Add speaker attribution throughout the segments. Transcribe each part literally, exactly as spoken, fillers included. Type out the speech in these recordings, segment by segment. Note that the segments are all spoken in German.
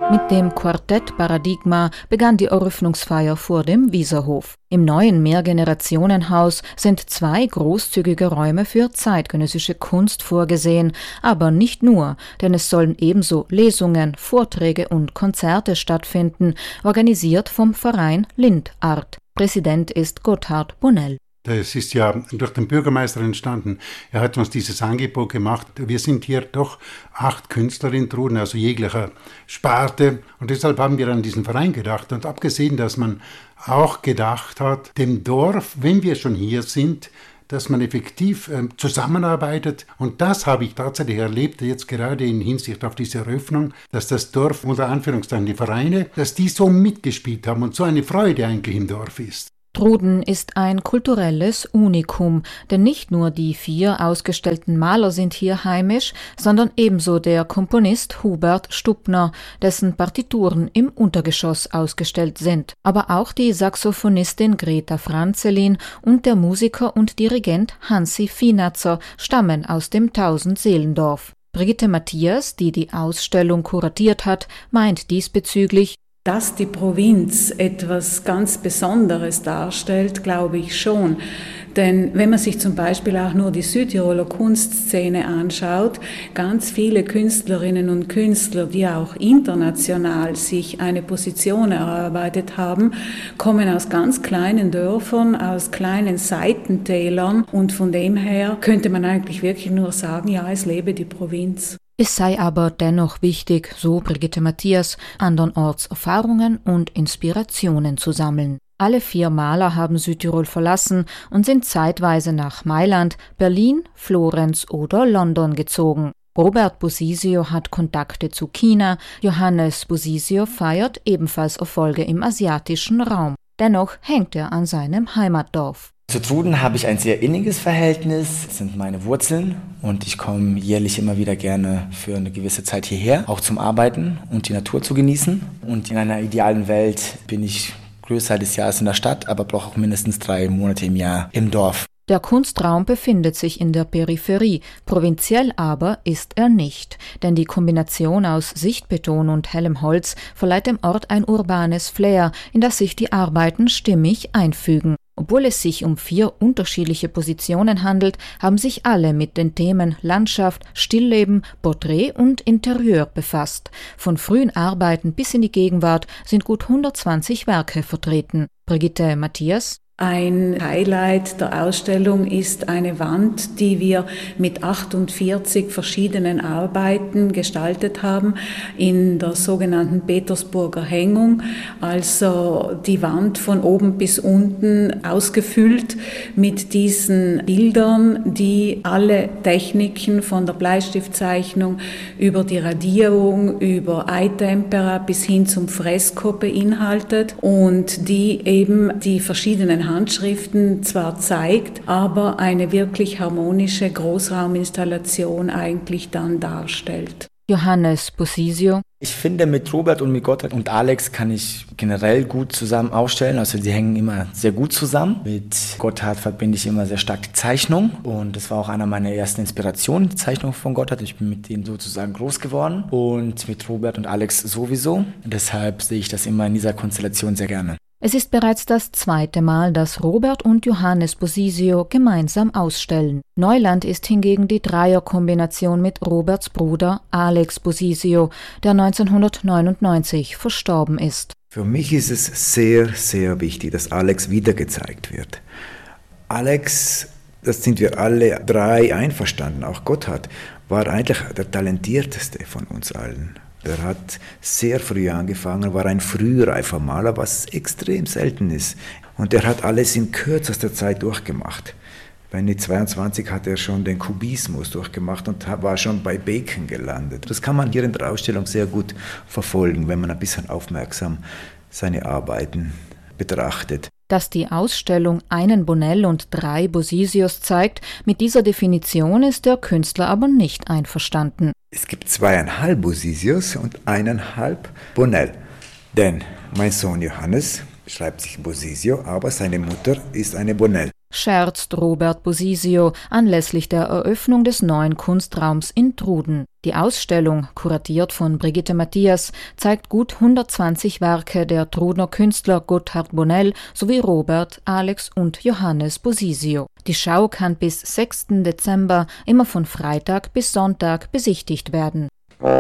Speaker 1: Mit dem Quartett Paradigma begann die Eröffnungsfeier vor dem Wieserhof. Im neuen Mehrgenerationenhaus sind zwei großzügige Räume für zeitgenössische Kunst vorgesehen, aber nicht nur, denn es sollen ebenso Lesungen, Vorträge und Konzerte stattfinden, organisiert vom Verein Lindart. Präsident ist Gotthard Bonell.
Speaker 2: Das ist ja durch den Bürgermeister entstanden. Er hat uns dieses Angebot gemacht. Wir sind hier doch acht Künstler in Truden, also jeglicher Sparte. Und deshalb haben wir an diesen Verein gedacht. Und abgesehen, dass man auch gedacht hat, dem Dorf, wenn wir schon hier sind, dass man effektiv äh, zusammenarbeitet. Und das habe ich tatsächlich erlebt, jetzt gerade in Hinsicht auf diese Eröffnung, dass das Dorf, unter Anführungszeichen die Vereine, dass die so mitgespielt haben und so eine Freude eigentlich im Dorf ist.
Speaker 1: Truden ist ein kulturelles Unikum, denn nicht nur die vier ausgestellten Maler sind hier heimisch, sondern ebenso der Komponist Hubert Stubner, dessen Partituren im Untergeschoss ausgestellt sind. Aber auch die Saxophonistin Greta Franzelin und der Musiker und Dirigent Hansi Finatzer stammen aus dem Tausendseelendorf. Brigitte Matthias, die die Ausstellung kuratiert hat, meint diesbezüglich:
Speaker 3: Dass die Provinz etwas ganz Besonderes darstellt, glaube ich schon. Denn wenn man sich zum Beispiel auch nur die Südtiroler Kunstszene anschaut, ganz viele Künstlerinnen und Künstler, die auch international sich eine Position erarbeitet haben, kommen aus ganz kleinen Dörfern, aus kleinen Seitentälern. Und von dem her könnte man eigentlich wirklich nur sagen, ja, es lebe die Provinz.
Speaker 1: Es sei aber dennoch wichtig, so Brigitte Matthias, andernorts Erfahrungen und Inspirationen zu sammeln. Alle vier Maler haben Südtirol verlassen und sind zeitweise nach Mailand, Berlin, Florenz oder London gezogen. Robert Bosisio hat Kontakte zu China, Johannes Bosisio feiert ebenfalls Erfolge im asiatischen Raum. Dennoch hängt er an seinem Heimatdorf.
Speaker 4: Zu Truden habe ich ein sehr inniges Verhältnis, das sind meine Wurzeln und ich komme jährlich immer wieder gerne für eine gewisse Zeit hierher, auch zum Arbeiten und die Natur zu genießen. Und in einer idealen Welt bin ich größer des Jahres in der Stadt, aber brauche auch mindestens drei Monate im Jahr im Dorf.
Speaker 1: Der Kunstraum befindet sich in der Peripherie, provinziell aber ist er nicht, denn die Kombination aus Sichtbeton und hellem Holz verleiht dem Ort ein urbanes Flair, in das sich die Arbeiten stimmig einfügen. Obwohl es sich um vier unterschiedliche Positionen handelt, haben sich alle mit den Themen Landschaft, Stillleben, Porträt und Interieur befasst. Von frühen Arbeiten bis in die Gegenwart sind gut hundertzwanzig Werke vertreten. Brigitte Matthias:
Speaker 3: Ein Highlight der Ausstellung ist eine Wand, die wir mit achtundvierzig verschiedenen Arbeiten gestaltet haben in der sogenannten Petersburger Hängung, also die Wand von oben bis unten ausgefüllt mit diesen Bildern, die alle Techniken von der Bleistiftzeichnung über die Radierung, über Eitempera bis hin zum Fresko beinhaltet und die eben die verschiedenen Handschriften zwar zeigt, aber eine wirklich harmonische Großrauminstallation eigentlich dann darstellt.
Speaker 1: Johannes Bosisio:
Speaker 4: Ich finde, mit Robert und mit Gotthard und Alex kann ich generell gut zusammen ausstellen. Also sie hängen immer sehr gut zusammen. Mit Gotthard verbinde ich immer sehr stark die Zeichnung. Und das war auch einer meiner ersten Inspirationen, die Zeichnung von Gotthard. Ich bin mit denen sozusagen groß geworden. Und mit Robert und Alex sowieso. Und deshalb sehe ich das immer in dieser Konstellation sehr gerne.
Speaker 1: Es ist bereits das zweite Mal, dass Robert und Johannes Bosisio gemeinsam ausstellen. Neuland ist hingegen die Dreierkombination mit Roberts Bruder Alex Bosisio, der neunzehnhundertneunundneunzig verstorben ist.
Speaker 5: Für mich ist es sehr, sehr wichtig, dass Alex wiedergezeigt wird. Alex, das sind wir alle drei einverstanden, auch Gotthard, war eigentlich der talentierteste von uns allen. Er hat sehr früh angefangen, war ein frühreifer Maler, was extrem selten ist. Und er hat alles in kürzester Zeit durchgemacht. Bei zweiundzwanzig hat er schon den Kubismus durchgemacht und war schon bei Bacon gelandet. Das kann man hier in der Ausstellung sehr gut verfolgen, wenn man ein bisschen aufmerksam seine Arbeiten betrachtet.
Speaker 1: Dass die Ausstellung einen Bonell und drei Bosisios zeigt, mit dieser Definition ist der Künstler aber nicht einverstanden.
Speaker 5: Es gibt zweieinhalb Bosisios und eineinhalb Bonell. Denn mein Sohn Johannes schreibt sich Bosisio, aber seine Mutter ist eine Bonell.
Speaker 1: scherzt Robert Bosisio anlässlich der Eröffnung des neuen Kunstraums in Truden. Die Ausstellung, kuratiert von Brigitte Matthias, zeigt gut hundertzwanzig Werke der Trudener Künstler Gotthard Bonnell sowie Robert, Alex und Johannes Bosisio. Die Schau kann bis sechsten Dezember immer von Freitag bis Sonntag besichtigt werden.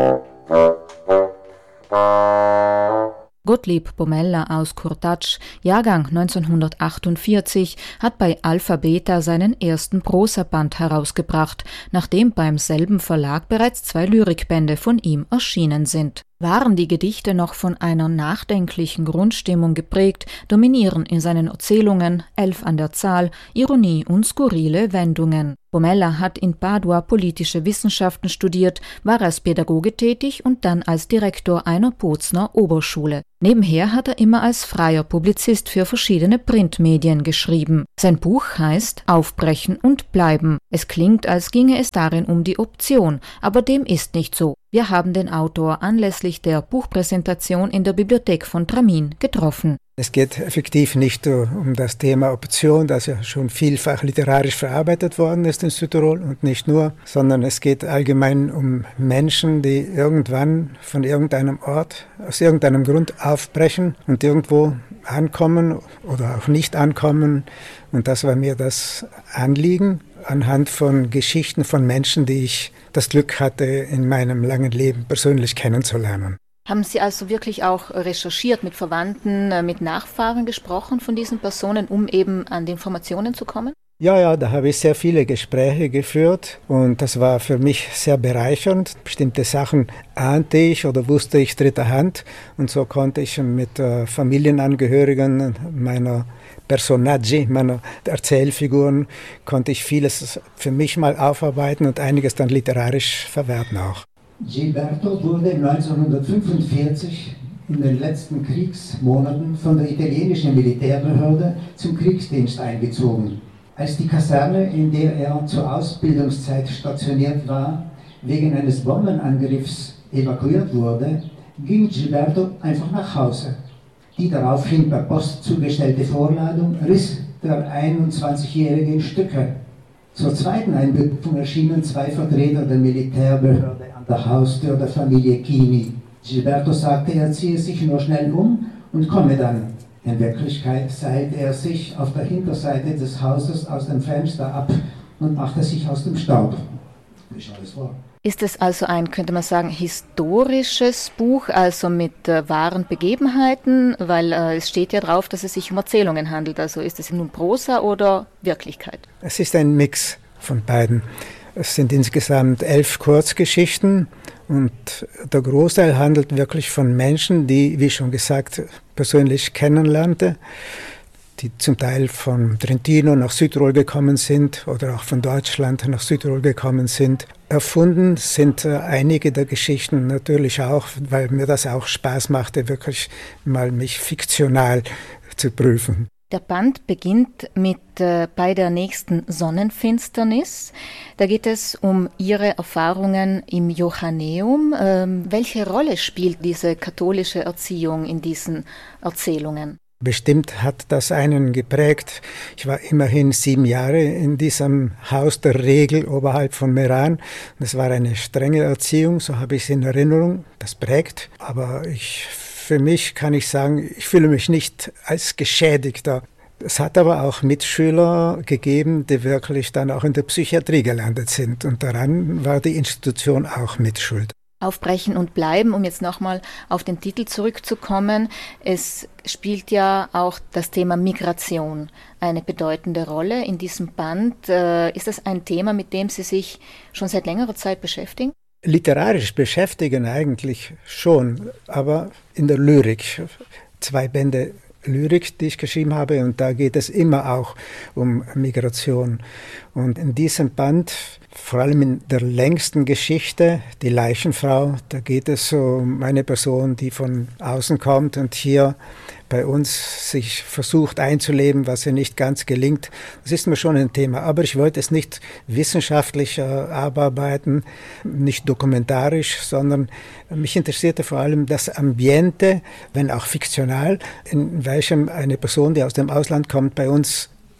Speaker 1: Gottlieb Bomella aus Kurtatsch, Jahrgang neunzehnhundertachtundvierzig, hat bei Alpha Beta seinen ersten Prosaband herausgebracht, nachdem beim selben Verlag bereits zwei Lyrikbände von ihm erschienen sind. Waren die Gedichte noch von einer nachdenklichen Grundstimmung geprägt, dominieren in seinen Erzählungen, elf an der Zahl, Ironie und skurrile Wendungen. Bomella hat in Padua politische Wissenschaften studiert, war als Pädagoge tätig und dann als Direktor einer Bozner Oberschule. Nebenher hat er immer als freier Publizist für verschiedene Printmedien geschrieben. Sein Buch heißt Aufbrechen und bleiben. Es klingt, als ginge es darin um die Option, aber dem ist nicht so. Wir haben den Autor anlässlich der Buchpräsentation in der Bibliothek von Tramin getroffen.
Speaker 6: Es geht effektiv nicht um das Thema Option, das ja schon vielfach literarisch verarbeitet worden ist in Südtirol und nicht nur, sondern es geht allgemein um Menschen, die irgendwann von irgendeinem Ort, aus irgendeinem Grund aufbrechen und irgendwo ankommen oder auch nicht ankommen. Und das war mir das Anliegen, anhand von Geschichten von Menschen, die ich das Glück hatte, in meinem langen Leben persönlich kennenzulernen.
Speaker 1: Haben Sie also wirklich auch recherchiert, mit Verwandten, mit Nachfahren gesprochen von diesen Personen, um eben an die Informationen zu kommen?
Speaker 6: Ja, ja, da habe ich sehr viele Gespräche geführt und das war für mich sehr bereichernd. Bestimmte Sachen ahnte ich oder wusste ich dritter Hand und so konnte ich mit äh, Familienangehörigen meiner Personaggi, meiner Erzählfiguren, konnte ich vieles für mich mal aufarbeiten und einiges dann literarisch verwerten auch.
Speaker 7: Gilberto wurde neunzehnhundertfünfundvierzig in den letzten Kriegsmonaten von der italienischen Militärbehörde zum Kriegsdienst eingezogen. Als die Kaserne, in der er zur Ausbildungszeit stationiert war, wegen eines Bombenangriffs evakuiert wurde, ging Gilberto einfach nach Hause. Die daraufhin per Post zugestellte Vorladung riss der einundzwanzigjährige in Stücke. Zur zweiten Einberufung erschienen zwei Vertreter der Militärbehörde an der Haustür der Familie Chini. Gilberto sagte, er ziehe sich nur schnell um und komme dann. In Wirklichkeit seilte er sich auf der Hinterseite des Hauses aus dem Fenster ab und machte sich aus dem Staub. Wie schaut es vor?
Speaker 1: Ist es also ein, könnte man sagen, historisches Buch, also mit äh, wahren Begebenheiten, weil äh, es steht ja drauf, dass es sich um Erzählungen handelt. Also ist es nun Prosa oder Wirklichkeit?
Speaker 6: Es ist ein Mix von beiden. Es sind insgesamt elf Kurzgeschichten und der Großteil handelt wirklich von Menschen, die, wie schon gesagt, persönlich kennenlernte, die zum Teil von Trentino nach Südtirol gekommen sind oder auch von Deutschland nach Südtirol gekommen sind. Erfunden sind äh, einige der Geschichten natürlich auch, weil mir das auch Spaß machte, wirklich mal mich fiktional zu prüfen.
Speaker 1: Der Band beginnt mit äh, bei der nächsten Sonnenfinsternis. Da geht es um Ihre Erfahrungen im Johanneum. Ähm, welche Rolle spielt diese katholische Erziehung in diesen Erzählungen?
Speaker 6: Bestimmt hat das einen geprägt. Ich war immerhin sieben Jahre in diesem Haus der Regel oberhalb von Meran. Das war eine strenge Erziehung, so habe ich es in Erinnerung. Das prägt. Aber ich, für mich kann ich sagen, ich fühle mich nicht als Geschädigter. Es hat aber auch Mitschüler gegeben, die wirklich dann auch in der Psychiatrie gelandet sind. Und daran war die Institution auch mitschuld.
Speaker 1: Aufbrechen und bleiben, um jetzt nochmal auf den Titel zurückzukommen. Es spielt ja auch das Thema Migration eine bedeutende Rolle in diesem Band. Ist das ein Thema, mit dem Sie sich schon seit längerer Zeit beschäftigen?
Speaker 6: Literarisch beschäftigen eigentlich schon, aber in der Lyrik. Zwei Bände Lyrik, die ich geschrieben habe, und da geht es immer auch um Migration. Und in diesem Band, vor allem in der längsten Geschichte, die Leichenfrau, da geht es um eine Person, die von außen kommt und hier bei uns sich versucht einzuleben, was ihr nicht ganz gelingt. Das ist mir schon ein Thema, aber ich wollte es nicht wissenschaftlich äh, abarbeiten, nicht dokumentarisch, sondern mich interessierte vor allem das Ambiente, wenn auch fiktional, in welchem eine Person, die aus dem Ausland kommt, bei uns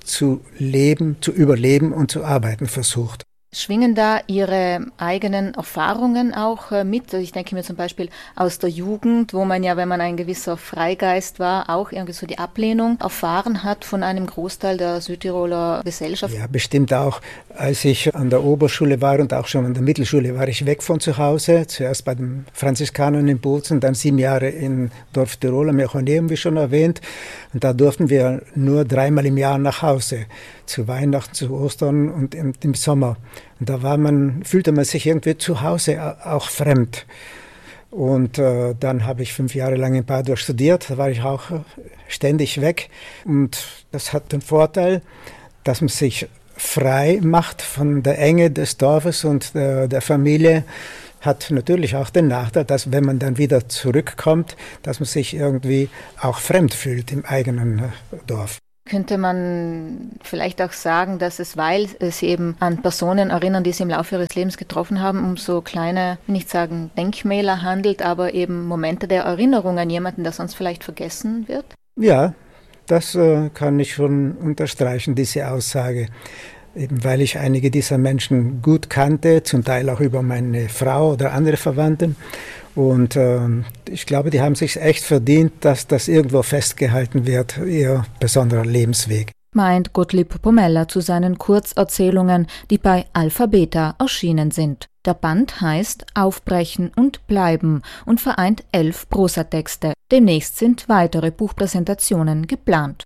Speaker 6: zu leben, zu überleben und zu arbeiten versucht.
Speaker 1: Schwingen da Ihre eigenen Erfahrungen auch äh, mit? Also ich denke mir zum Beispiel aus der Jugend, wo man ja, wenn man ein gewisser Freigeist war, auch irgendwie so die Ablehnung erfahren hat von einem Großteil der Südtiroler Gesellschaft.
Speaker 6: Ja, bestimmt auch. Als ich an der Oberschule war und auch schon an der Mittelschule, war ich weg von zu Hause. Zuerst bei den Franziskanern in Bozen, dann sieben Jahre in Dorf Tirol am Mechanium, wie schon erwähnt. Und da durften wir nur dreimal im Jahr nach Hause. Zu Weihnachten, zu Ostern und im, im Sommer. Und da war man, fühlte man sich irgendwie zu Hause auch fremd. Und äh, dann habe ich fünf Jahre lang in Padua studiert, da war ich auch ständig weg. Und das hat den Vorteil, dass man sich frei macht von der Enge des Dorfes und der, der Familie. Hat natürlich auch den Nachteil, dass wenn man dann wieder zurückkommt, dass man sich irgendwie auch fremd fühlt im eigenen Dorf.
Speaker 1: Könnte man vielleicht auch sagen, dass es, weil Sie eben an Personen erinnern, die Sie im Laufe Ihres Lebens getroffen haben, um so kleine, nicht sagen Denkmäler handelt, aber eben Momente der Erinnerung an jemanden, der sonst vielleicht vergessen wird?
Speaker 6: Ja, das äh, kann ich schon unterstreichen, diese Aussage. Eben weil ich einige dieser Menschen gut kannte, zum Teil auch über meine Frau oder andere Verwandten. Und äh, ich glaube, die haben sich echt verdient, dass das irgendwo festgehalten wird, ihr besonderer Lebensweg.
Speaker 1: Meint Gottlieb Pomella zu seinen Kurzerzählungen, die bei Alpha Beta erschienen sind. Der Band heißt Aufbrechen und Bleiben und vereint elf Prosatexte. Demnächst sind weitere Buchpräsentationen geplant.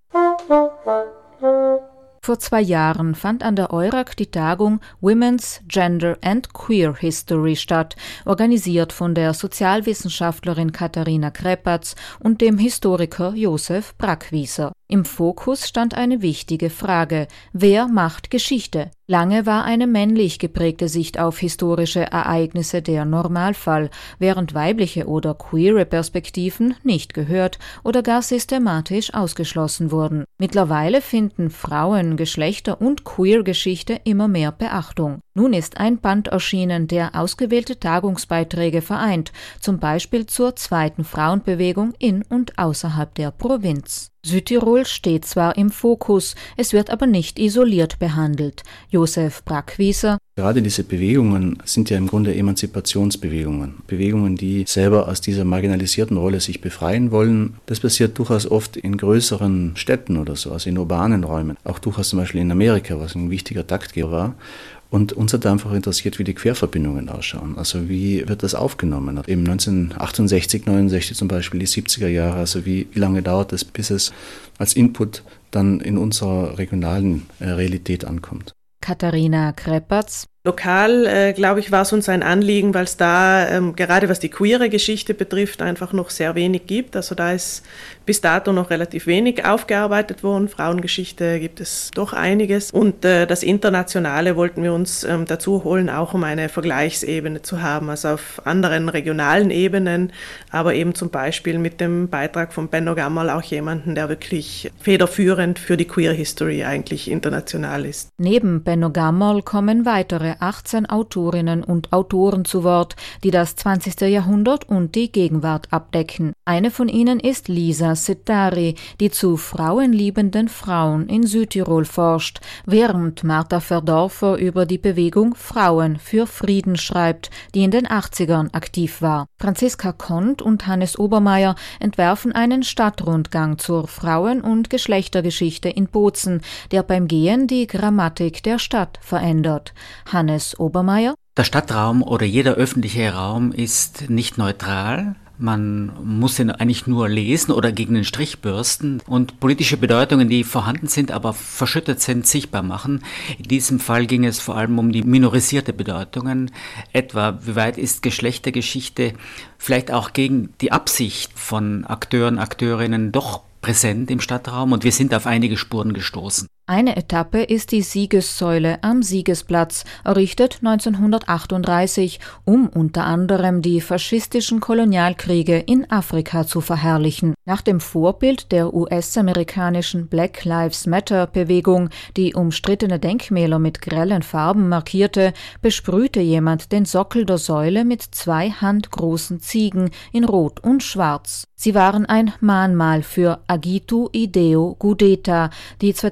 Speaker 1: Vor zwei Jahren fand an der EURAC die Tagung Women's, Gender and Queer History statt, organisiert von der Sozialwissenschaftlerin Katharina Krepatz und dem Historiker Josef Brackwieser. Im Fokus stand eine wichtige Frage: Wer macht Geschichte? Lange war eine männlich geprägte Sicht auf historische Ereignisse der Normalfall, während weibliche oder queere Perspektiven nicht gehört oder gar systematisch ausgeschlossen wurden. Mittlerweile finden Frauen-, Geschlechter- und Queer-Geschichte immer mehr Beachtung. Nun ist ein Band erschienen, der ausgewählte Tagungsbeiträge vereint, zum Beispiel zur zweiten Frauenbewegung in und außerhalb der Provinz. Südtirol steht zwar im Fokus, es wird aber nicht isoliert behandelt. Josef Brackwieser:
Speaker 8: Gerade diese Bewegungen sind ja im Grunde Emanzipationsbewegungen. Bewegungen, die selber aus dieser marginalisierten Rolle sich befreien wollen. Das passiert durchaus oft in größeren Städten oder so, also in urbanen Räumen. Auch durchaus zum Beispiel in Amerika, was ein wichtiger Taktgeber war. Und uns hat einfach interessiert, wie die Querverbindungen ausschauen. Also wie wird das aufgenommen? Eben neunzehnhundertachtundsechzig, neunundsechzig zum Beispiel, die siebziger Jahre. Also wie, wie lange dauert es, bis es als Input dann in unserer regionalen äh, Realität ankommt?
Speaker 1: Katharina Krepatz:
Speaker 9: Lokal, äh, glaube ich, war es uns ein Anliegen, weil es da, ähm, gerade was die queere Geschichte betrifft, einfach noch sehr wenig gibt. Also da ist bis dato noch relativ wenig aufgearbeitet worden. Frauengeschichte gibt es doch einiges. Und äh, das Internationale wollten wir uns ähm, dazu holen, auch um eine Vergleichsebene zu haben, also auf anderen regionalen Ebenen, aber eben zum Beispiel mit dem Beitrag von Benno Gammerl auch jemanden, der wirklich federführend für die Queer History eigentlich international ist.
Speaker 1: Neben Benno Gammerl kommen weitere achtzehn Autorinnen und Autoren zu Wort, die das zwanzigste Jahrhundert und die Gegenwart abdecken. Eine von ihnen ist Lisa Settari, die zu frauenliebenden Frauen in Südtirol forscht, während Martha Verdorfer über die Bewegung Frauen für Frieden schreibt, die in den achtzigern aktiv war. Franziska Kont und Hannes Obermeier entwerfen einen Stadtrundgang zur Frauen- und Geschlechtergeschichte in Bozen, der beim Gehen die Grammatik der Stadt verändert. Hannes Obermeier:
Speaker 10: Der Stadtraum oder jeder öffentliche Raum ist nicht neutral. Man muss ihn eigentlich nur lesen oder gegen den Strich bürsten und politische Bedeutungen, die vorhanden sind, aber verschüttet sind, sichtbar machen. In diesem Fall ging es vor allem um die minorisierte Bedeutungen, etwa wie weit ist Geschlechtergeschichte vielleicht auch gegen die Absicht von Akteuren, Akteurinnen doch präsent im Stadtraum, und wir sind auf einige Spuren gestoßen.
Speaker 1: Eine Etappe ist die Siegessäule am Siegesplatz, errichtet neunzehnhundertachtunddreißig, um unter anderem die faschistischen Kolonialkriege in Afrika zu verherrlichen. Nach dem Vorbild der U S-amerikanischen Black Lives Matter-Bewegung, die umstrittene Denkmäler mit grellen Farben markierte, besprühte jemand den Sockel der Säule mit zwei handgroßen Ziegen in Rot und Schwarz. Sie waren ein Mahnmal für Agitu Ideo Gudeta, die zweitausendzwanzig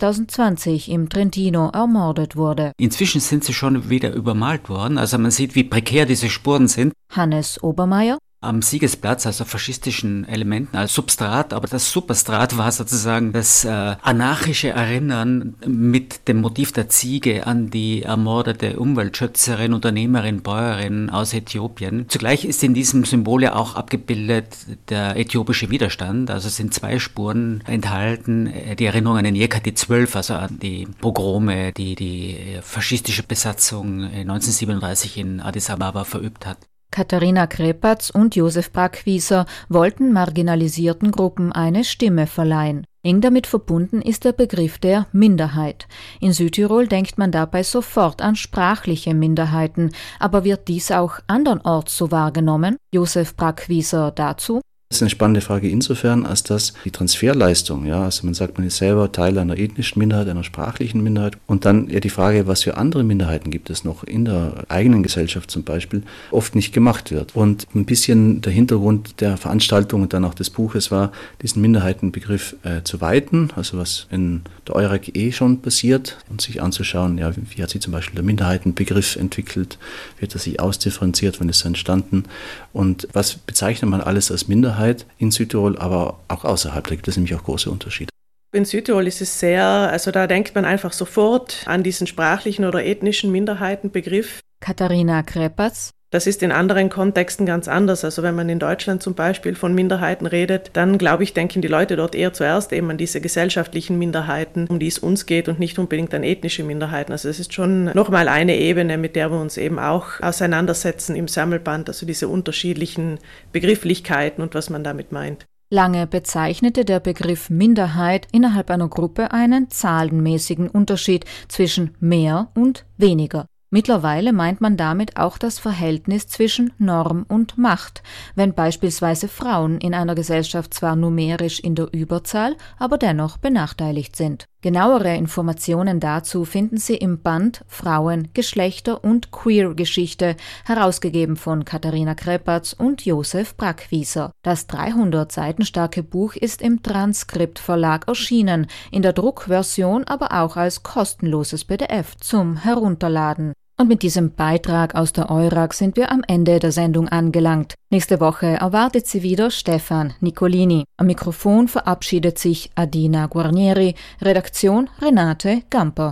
Speaker 1: neunzehnhundertvierundzwanzig im Trentino ermordet wurde.
Speaker 10: Inzwischen sind sie schon wieder übermalt worden, also man sieht, wie prekär diese Spuren sind.
Speaker 1: Hannes Obermeier:
Speaker 10: Am Siegesplatz, also faschistischen Elementen als Substrat, aber das Superstrat war sozusagen das äh, anarchische Erinnern mit dem Motiv der Ziege an die ermordete Umweltschützerin, Unternehmerin, Bäuerin aus Äthiopien. Zugleich ist in diesem Symbol ja auch abgebildet der äthiopische Widerstand, also sind zwei Spuren enthalten, die Erinnerung an den Jekati zwölf, also an die Pogrome, die die faschistische Besatzung neunzehnhundertsiebenunddreißig in Addis Ababa verübt hat.
Speaker 1: Katharina Krepatz und Josef Brackwieser wollten marginalisierten Gruppen eine Stimme verleihen. Eng damit verbunden ist der Begriff der Minderheit. In Südtirol denkt man dabei sofort an sprachliche Minderheiten, aber wird dies auch andernorts so wahrgenommen? Josef Brackwieser dazu:
Speaker 8: Das ist eine spannende Frage insofern, als dass die Transferleistung, ja, also man sagt, man ist selber Teil einer ethnischen Minderheit, einer sprachlichen Minderheit, und dann ja die Frage, was für andere Minderheiten gibt es noch in der eigenen Gesellschaft zum Beispiel, oft nicht gemacht wird. Und ein bisschen der Hintergrund der Veranstaltung und dann auch des Buches war, diesen Minderheitenbegriff äh, zu weiten, also was in der E U R E C eh schon passiert, und sich anzuschauen, ja, wie, wie hat sich zum Beispiel der Minderheitenbegriff entwickelt, wie hat er sich ausdifferenziert, wann ist er entstanden und was bezeichnet man alles als Minderheit in Südtirol, aber auch außerhalb. Da gibt es nämlich auch große Unterschiede.
Speaker 9: In Südtirol ist es sehr, also da denkt man einfach sofort an diesen sprachlichen oder ethnischen Minderheitenbegriff.
Speaker 1: Katharina Krepatz:
Speaker 9: Das ist in anderen Kontexten ganz anders. Also wenn man in Deutschland zum Beispiel von Minderheiten redet, dann glaube ich, denken die Leute dort eher zuerst eben an diese gesellschaftlichen Minderheiten, um die es uns geht und nicht unbedingt an ethnische Minderheiten. Also es ist schon nochmal eine Ebene, mit der wir uns eben auch auseinandersetzen im Sammelband, also diese unterschiedlichen Begrifflichkeiten und was man damit meint.
Speaker 1: Lange bezeichnete der Begriff Minderheit innerhalb einer Gruppe einen zahlenmäßigen Unterschied zwischen mehr und weniger. Mittlerweile meint man damit auch das Verhältnis zwischen Norm und Macht, wenn beispielsweise Frauen in einer Gesellschaft zwar numerisch in der Überzahl, aber dennoch benachteiligt sind. Genauere Informationen dazu finden Sie im Band Frauen, Geschlechter und Queer-Geschichte, herausgegeben von Katharina Krepatz und Josef Brackwieser. Das dreihundert Seiten starke Buch ist im Transkript Verlag erschienen, in der Druckversion aber auch als kostenloses P D F zum Herunterladen. Und mit diesem Beitrag aus der E U R A C sind wir am Ende der Sendung angelangt. Nächste Woche erwartet Sie wieder Stefan Nicolini. Am Mikrofon verabschiedet sich Adina Guarnieri, Redaktion Renate Gamper.